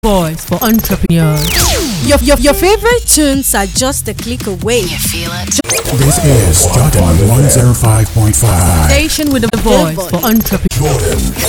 voice for entrepreneurs. Your favorite tunes are just a click away. You feel it? This is Jordan 105.5. Station with a voice for entrepreneurs. Jordan